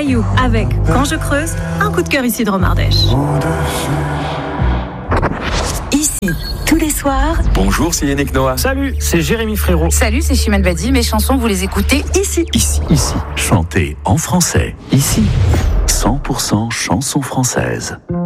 cailloux avec Quand je creuse, un coup de cœur ici de Romardèche. Ici, tous les soirs. Bonjour, c'est Yannick Noah. Salut, c'est Jérémy Frérot. Salut, c'est Chimène Badi. Mes chansons, vous les écoutez ici. Ici. Chantez en français. Ici. 100% chansons françaises.